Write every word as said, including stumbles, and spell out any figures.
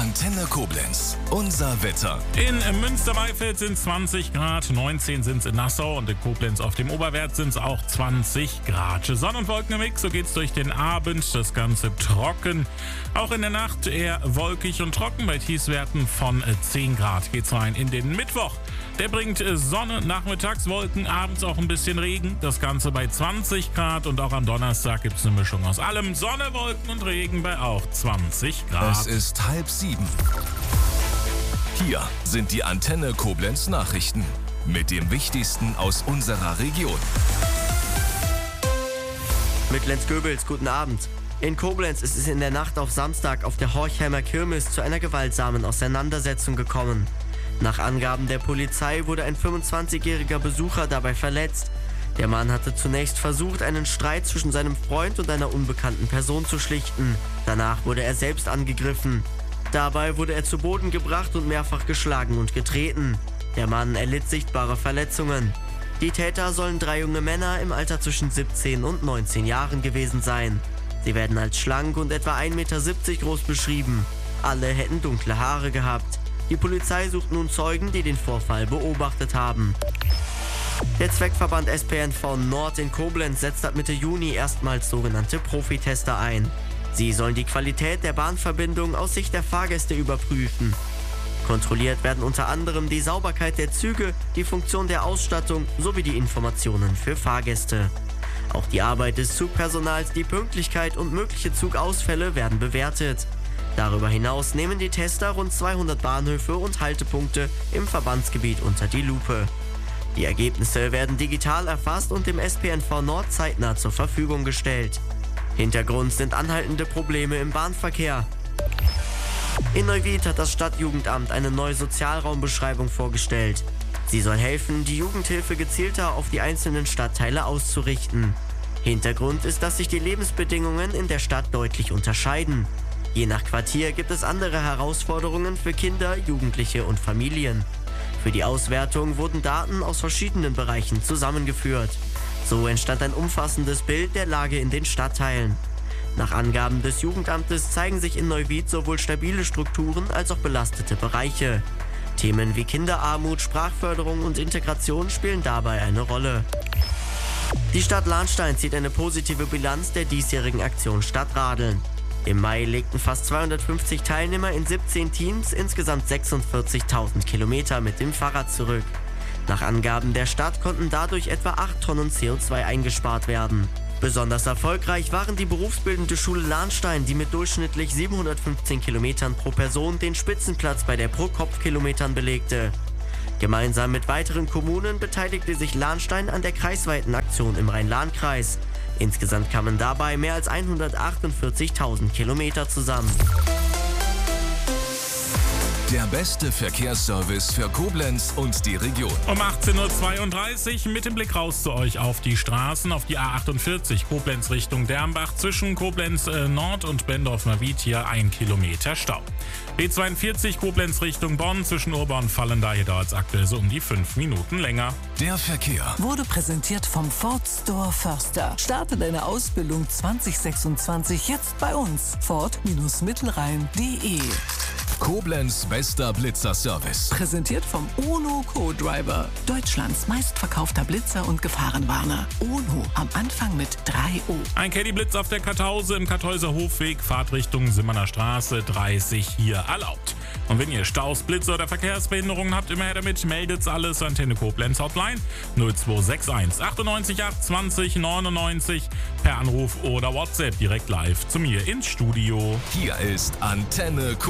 Antenne Koblenz. Unser Wetter. In Münsterweifeld sind zwanzig Grad, neunzehn sind es in Nassau und in Koblenz auf dem Oberwert sind es auch zwanzig Grad. Sonne und Wolken im Mix, so geht's durch den Abend, das Ganze trocken. Auch in der Nacht eher wolkig und trocken, bei Tiefstwerten von zehn Grad geht's rein in den Mittwoch. Der bringt Sonne, nachmittags Wolken, abends auch ein bisschen Regen. Das Ganze bei zwanzig Grad und auch am Donnerstag gibt es eine Mischung aus allem. Sonne, Wolken und Regen bei auch zwanzig Grad. Es ist halb sieben. Hier sind die Antenne Koblenz Nachrichten mit dem Wichtigsten aus unserer Region. Mit Lenz Goebels, guten Abend. In Koblenz ist es in der Nacht auf Samstag auf der Horchheimer Kirmes zu einer gewaltsamen Auseinandersetzung gekommen. Nach Angaben der Polizei wurde ein fünfundzwanzigjähriger Besucher dabei verletzt. Der Mann hatte zunächst versucht, einen Streit zwischen seinem Freund und einer unbekannten Person zu schlichten. Danach wurde er selbst angegriffen. Dabei wurde er zu Boden gebracht und mehrfach geschlagen und getreten. Der Mann erlitt sichtbare Verletzungen. Die Täter sollen drei junge Männer im Alter zwischen siebzehn und neunzehn Jahren gewesen sein. Sie werden als schlank und etwa ein Meter siebzig groß beschrieben. Alle hätten dunkle Haare gehabt. Die Polizei sucht nun Zeugen, die den Vorfall beobachtet haben. Der Zweckverband S P N V Nord in Koblenz setzt ab Mitte Juni erstmals sogenannte Profitester ein. Sie sollen die Qualität der Bahnverbindung aus Sicht der Fahrgäste überprüfen. Kontrolliert werden unter anderem die Sauberkeit der Züge, die Funktion der Ausstattung sowie die Informationen für Fahrgäste. Auch die Arbeit des Zugpersonals, die Pünktlichkeit und mögliche Zugausfälle werden bewertet. Darüber hinaus nehmen die Tester rund zweihundert Bahnhöfe und Haltepunkte im Verbandsgebiet unter die Lupe. Die Ergebnisse werden digital erfasst und dem S P N V Nord zeitnah zur Verfügung gestellt. Hintergrund sind anhaltende Probleme im Bahnverkehr. In Neuwied hat das Stadtjugendamt eine neue Sozialraumbeschreibung vorgestellt. Sie soll helfen, die Jugendhilfe gezielter auf die einzelnen Stadtteile auszurichten. Hintergrund ist, dass sich die Lebensbedingungen in der Stadt deutlich unterscheiden. Je nach Quartier gibt es andere Herausforderungen für Kinder, Jugendliche und Familien. Für die Auswertung wurden Daten aus verschiedenen Bereichen zusammengeführt. So entstand ein umfassendes Bild der Lage in den Stadtteilen. Nach Angaben des Jugendamtes zeigen sich in Neuwied sowohl stabile Strukturen als auch belastete Bereiche. Themen wie Kinderarmut, Sprachförderung und Integration spielen dabei eine Rolle. Die Stadt Lahnstein zieht eine positive Bilanz der diesjährigen Aktion Stadtradeln. Im Mai legten fast zweihundertfünfzig Teilnehmer in siebzehn Teams insgesamt sechsundvierzigtausend Kilometer mit dem Fahrrad zurück. Nach Angaben der Stadt konnten dadurch etwa acht Tonnen C O zwei eingespart werden. Besonders erfolgreich waren die berufsbildende Schule Lahnstein, die mit durchschnittlich siebenhundertfünfzehn Kilometern pro Person den Spitzenplatz bei der Pro-Kopf-Kilometern belegte. Gemeinsam mit weiteren Kommunen beteiligte sich Lahnstein an der kreisweiten Aktion im Rhein-Lahn-Kreis. Insgesamt kamen dabei mehr als hundertachtundvierzigtausend Kilometer zusammen. Der beste Verkehrsservice für Koblenz und die Region. Um achtzehn Uhr zweiunddreißig mit dem Blick raus zu euch auf die Straßen, auf die A achtundvierzig Koblenz Richtung Dermbach, zwischen Koblenz äh, Nord und Bendorf-Neuwied hier ein Kilometer Stau. B zweiundvierzig Koblenz Richtung Bonn, zwischen Urban und Vallendar, hier dauert es aktuell so um die fünf Minuten länger. Der Verkehr wurde präsentiert vom Ford Store Förster. Starte deine Ausbildung zwanzig sechsundzwanzig jetzt bei uns. Ford-Mittelrhein punkt de. Koblenz bester Blitzerservice. Präsentiert vom UNO Co-Driver. Deutschlands meistverkaufter Blitzer und Gefahrenwarner. UNO am Anfang mit drei O. Ein Caddy-Blitz auf der Kartause im Kartäuser Hofweg, Fahrtrichtung Simmerner Straße, dreißig hier erlaubt. Und wenn ihr Staus, Blitze oder Verkehrsbehinderungen habt, immer her damit, meldet's alles. Antenne Koblenz Hotline null zwei sechs eins achtundneunzig acht zwanzig neunundneunzig per Anruf oder WhatsApp direkt live zu mir ins Studio. Hier ist Antenne Koblenz.